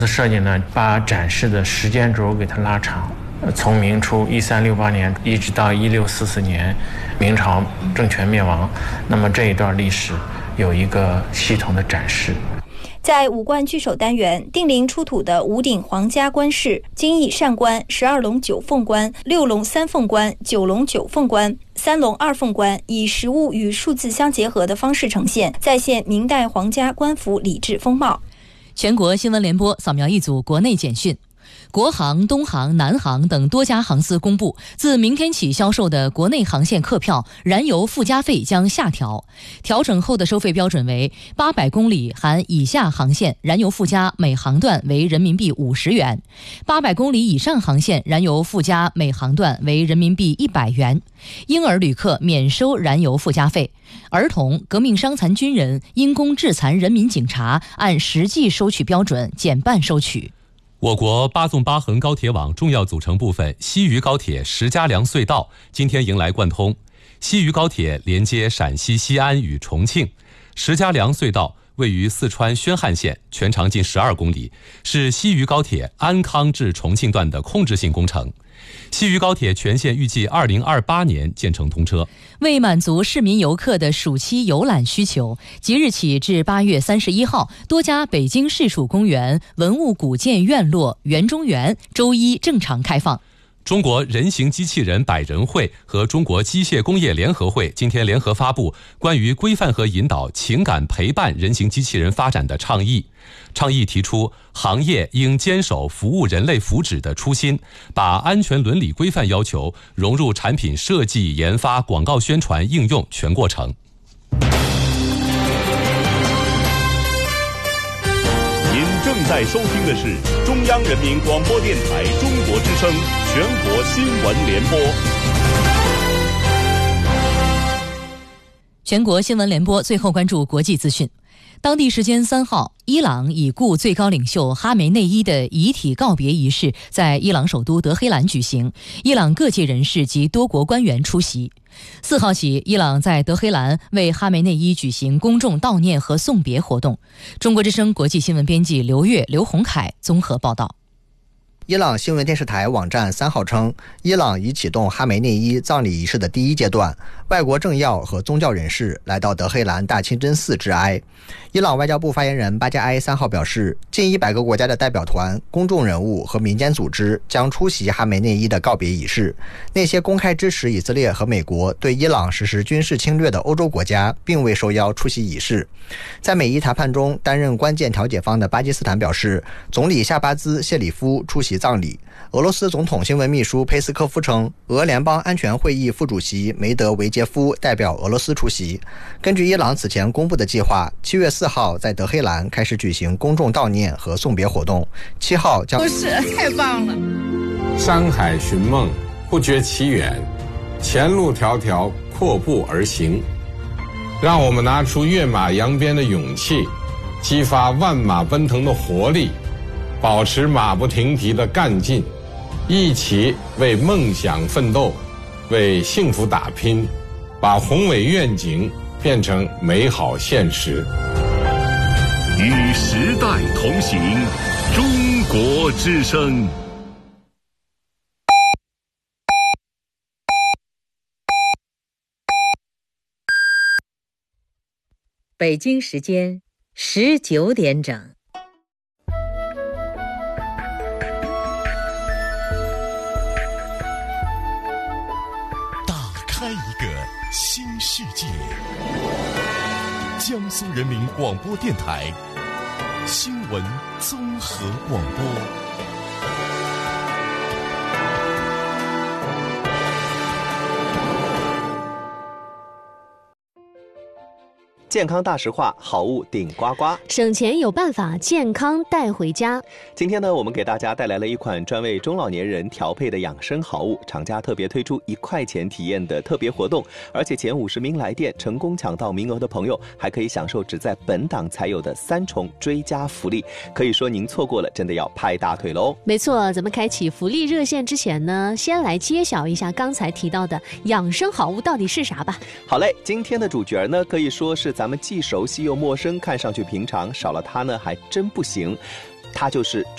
设计呢，把展示的时间轴给它拉长，从明初1368年一直到1644年，明朝政权灭亡，那么这一段历史有一个系统的展示。 在五冠聚首单元，定陵出土的五顶皇家冠饰、金翼扇冠、12龙9凤冠、6龙3凤冠、9龙9凤冠、3龙2凤冠，以实物与数字相结合的方式呈现，再现明代皇家官服礼制风貌。 全国新闻联播扫描一组国内简讯。国航、东航、南航等多家航司公布，自明天起销售的国内航线客票燃油附加费将下调，调整后的收费标准为800公里含以下航线燃油附加每航段为人民币50元，800公里以上航线燃油附加每航段为人民币100元。婴儿旅客免收燃油附加费，儿童、革命伤残军人、因公致残人民警察按实际收取标准减半收取。 我国8纵8横高铁网重要组成部分西渝高铁石家梁隧道今天迎来贯通。西渝高铁连接陕西西安与重庆，石家梁隧道位于四川宣汉县，全长近12公里，是西渝高铁安康至重庆段的控制性工程。西渝高铁全线预计2028年建成通车。 为满足市民游客的暑期游览需求，即日起至8月31号，多家北京市属公园、文物古建院落、园中园周一正常开放。 中国人形机器人百人会和中国机械工业联合会今天联合发布关于规范和引导情感陪伴人形机器人发展的倡议。倡议提出，行业应坚守服务人类福祉的初心，把安全伦理规范要求融入产品设计、研发、广告宣传、应用全过程。 您正在收听的是中央人民广播电台中国之声全国新闻联播。 全国新闻联播最后关注国际资讯。当地时间3号，伊朗已故最高领袖哈梅内伊的遗体告别仪式在伊朗首都德黑兰举行，伊朗各界人士及多国官员出席。4号起，伊朗在德黑兰为哈梅内伊举行公众悼念和送别活动。中国之声国际新闻编辑刘月、刘洪凯综合报道。 伊朗新闻电视台网站3号称，伊朗已启动哈梅内伊葬礼仪式的第一阶段，外国政要和宗教人士来到德黑兰大清真寺致哀。伊朗外交部发言人巴加埃3号表示，近100个国家的代表团、公众人物和民间组织将出席哈梅内伊的告别仪式。那些公开支持以色列和美国对伊朗实施军事侵略的欧洲国家并未受邀出席仪式。在美伊谈判中担任关键调解方的巴基斯坦表示，总理夏巴兹·谢里夫出席葬礼。俄罗斯总统新闻秘书佩斯科夫称，俄联邦安全会议副主席梅德韦杰夫代表俄罗斯出席。根据伊朗此前公布的计划，7月4号在德黑兰开始举行公众悼念和送别活动，7号将太棒了。 山海寻梦，不觉其远，前路迢迢，阔步而行。让我们拿出跃马扬鞭的勇气，激发万马奔腾的活力，保持马不停蹄的干劲，一起为梦想奋斗，为幸福打拼，把宏伟愿景变成美好现实。 与时代同行，中国之声。 北京时间19点整。 打开一个新世界。江苏人民广播电台新闻综合广播。 健康大实话，好物顶呱呱， 省钱有办法，健康带回家。 今天呢，我们给大家带来了一款专为中老年人调配的养生好物，厂家特别推出1块钱体验的特别活动，而且前50名来电成功抢到名额的朋友，还可以享受只在本档才有的3重追加福利。可以说您错过了，真的要拍大腿喽！ 没错，咱们开启福利热线之前呢，先来揭晓一下刚才提到的养生好物到底是啥吧。 好嘞，今天的主角呢，可以说是咱们既熟悉又陌生，看上去平常，少了它呢还真不行。它就是